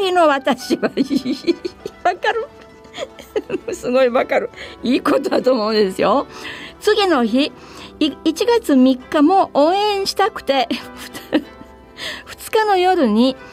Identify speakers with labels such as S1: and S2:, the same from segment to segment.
S1: りの私はわかるすごいわかる、いいことだと思うんですよ。次の日1月3日も応援したくて2日の夜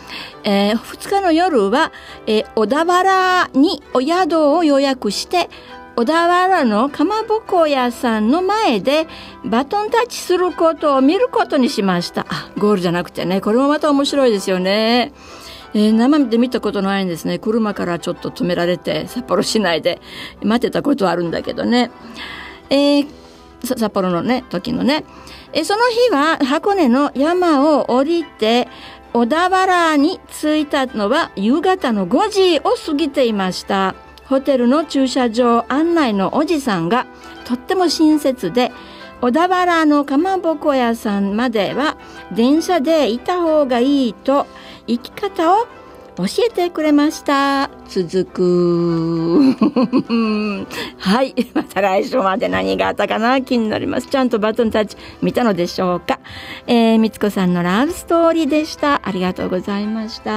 S1: は、小田原にお宿を予約して小田原のかまぼこ屋さんの前でバトンタッチすることを見ることにしました。ゴールじゃなくてね、これもまた面白いですよね。生で見たことないんですね。車からちょっと止められて札幌市内で待ってたことはあるんだけどね、札幌のね時のね、その日は箱根の山を降りて小田原に着いたのは夕方の5時を過ぎていました。ホテルの駐車場案内のおじさんがとっても親切で、小田原のかまぼこ屋さんまでは電車で行った方がいいと行き方を教えてくれました。続くはい、また来週まで何があったかな、気になります。ちゃんとバトンタッチ見たのでしょうか。みつこさんのラブストーリーでした。ありがとうございました。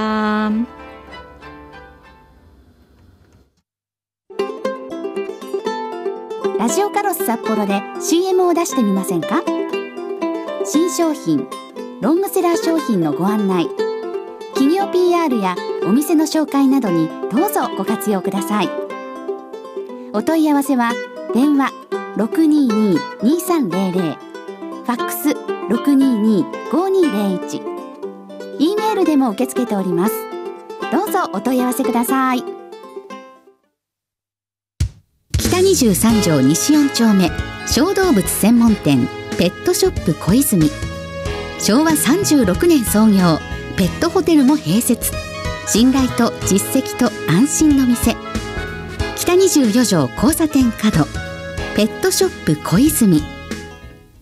S2: ラジオカロス札幌で CM を出してみませんか？新商品、ロングセラー商品のご案内、企業 PR やお店の紹介などにどうぞご活用ください。お問い合わせは電話 622-2300、ファックス 622-5201、E メールでも受け付けております。どうぞお問い合わせください。北23条西4丁目小動物専門店ペットショップ小泉。昭和36年創業、ペットホテルも併設。信頼と実績と安心の店。北24条交差点角ペットショップ小泉。